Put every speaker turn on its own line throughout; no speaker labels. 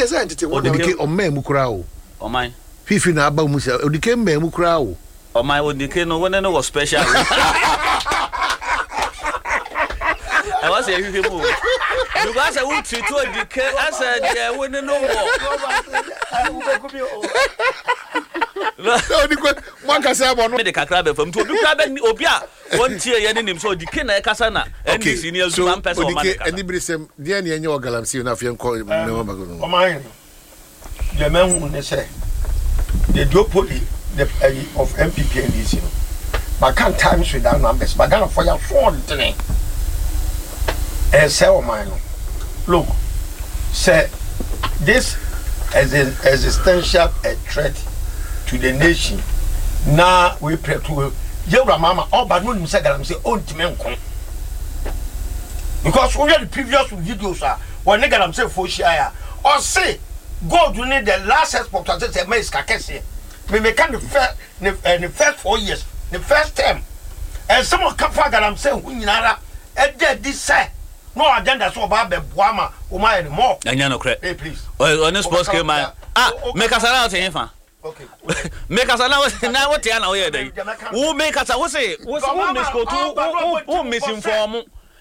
say entity odike omma mu kura o
oman
fifi na aba mu say odike mma mu kura o
oman odike no one no was special I was a fifi mu because I would treat to odike as a one no
odike one ka say abo no
me de kakra be fam to obi kra be obi a won tie ye ne nim so odike na e kasa na NDC ni azuma mpesa o man
odike anibiri sem dia ne enye ogalamsi na afia nko me ho magono
oman the man who say the duopoly of MPP and DC but can't times without numbers but gonna for your phone today and say oman look say this as an existential threat to the nation now we pray to Yura mama all but no say galamsi on timenko because we had the previous videos are when galamsi for share or say God you need the last export as say me skakese me can the first 4 years the first term and someone come for galamsi hu nyinara e dey this say no agenda so ba be boama o ma anymore
anya no kre
please
on sports game man make us allow to him
okay
make us allow na what ya na we dey who make us we say who miss go to who misinform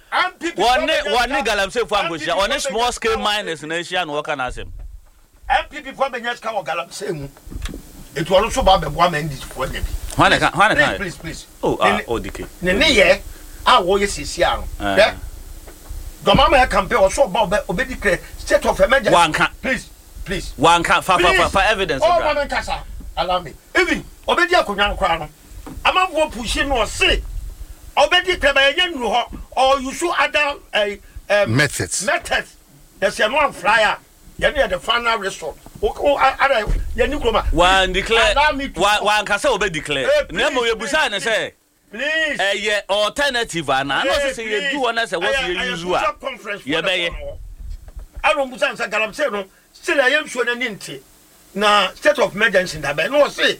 one galamse for angosia on small scale miners na Asia no work na asem
MPP for benyas ka galamse mu it was also ba be boama ndi for dem please
odike
ne ye a wo ye sisi a no Domama ya campaign or so about obedi state of emergency.
One can
please.
One can for evidence.
Oh, man, Kasa, allow me. Even obedi akonya kwano. Ama wo pushing no say. Obedi kleba yen no or you should other
methods.
There's a one flyer. You need the final resort. Other you need kuma.
One declare one can say obedi declare. Nemo ye busa na say.
Please.
Yeah, alternative and I know say you do one as what you use. Yeah, be.
I don't busa say galamse no. Still I am so na nti. Na state of emergency da be no say.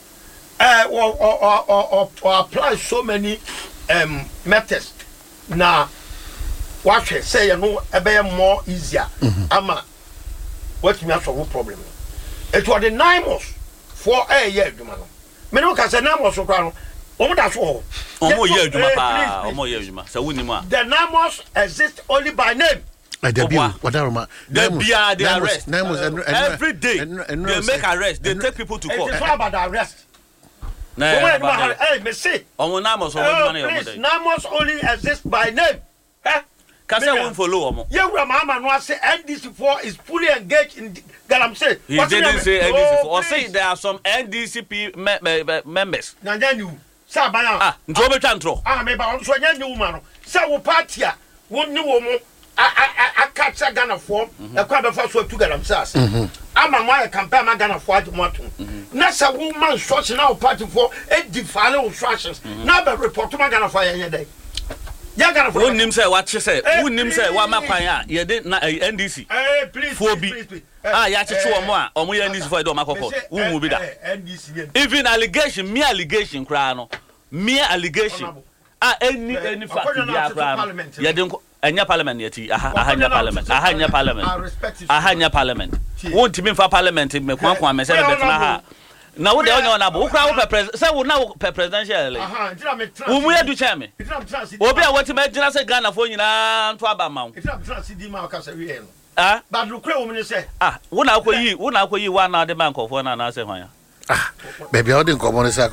Or apply so many methods. Na what say you know e be more easier. Ama what me solve problem. It was the 9 months for a year adwuma no. Me no ka say 9 months so kwa no. That's all. The numbers exist only by name.
They arrest. Every day they make arrest. They take people to court.
It's all about the arrest. Numbers only exist by name. NDC4 is fully engaged in Galamsey.
He didn't say NDC4. Or say there are some NDCP members.
Sabana.
Ntobe tantro.
Me ba onso nya nyu ma no. Se wo party a wonni wo mu akacha Ghana for e kwa be fa so tu Galamsey ase. Ama mo ya campaign ma Ghana for admoto. Na se wo man so na wo party for e defile wo instructions. Na be report ma Ghana for ya dey. Ya Ghana for
wonnim say what say wonnim say wa makwan a ye dey na NDC.
Please.
Ya cheche omo a omo ya NDC for do makoko. Wo mu bi da. Even allegation, mere allegation kra no. Mere allegation. Any fact be a ye dey anya parliament yeti ahanya parliament won't mean for parliament me kwankwan me say betna ha na wo de onye na bo wo kra wo president say wo na wo presidential wo mu edu che me obi a woti me gina say Ghana fo nyina nto aba ma wo
but lu kra wo me say
wo na akoyi wa na de bank of na say hwan
baby how dey come on say